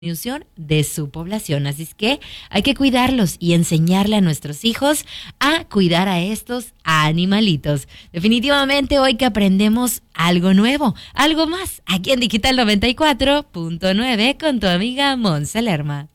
disminución de su población. Así es que hay que cuidarlos y enseñarle a nuestros hijos a cuidar a estos animalitos. Definitivamente hoy que aprendemos algo nuevo, algo más, aquí en Digital 94.9 con tu amiga Monse Lerma.